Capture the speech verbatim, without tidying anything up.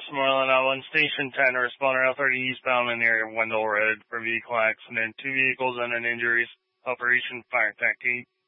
Westmoreland, Outland Station ten, responder L thirty eastbound in the area of Wendell Road for vehicle accident. Two vehicles and an injuries. Operation Fire Tech eight.